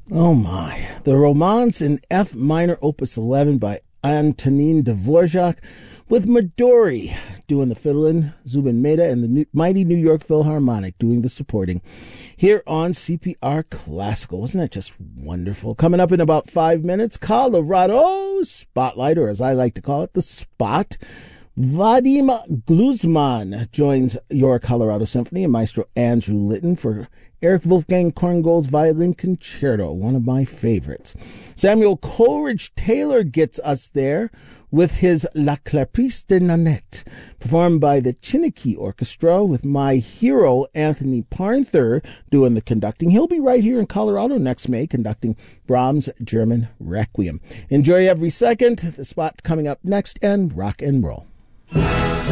Oh my. The Romance in F minor, opus 11 by Antonin Dvorak, with Midori doing the fiddling, Zubin Mehta and the mighty New York Philharmonic doing the supporting here on CPR Classical. Wasn't that just wonderful? Coming up in about 5 minutes, Colorado Spotlight, or as I like to call it, the Spot. Vadim Gluzman joins your Colorado Symphony and Maestro Andrew Litton for Eric Wolfgang Korngold's Violin Concerto, one of my favorites. Samuel Coleridge Taylor gets us there with his La Clarice de Nanette, performed by the Chiniki Orchestra with my hero Anthony Parnther doing the conducting. He'll be right here in Colorado next May conducting Brahms' German Requiem. Enjoy every second. The Spot coming up next, and rock and roll.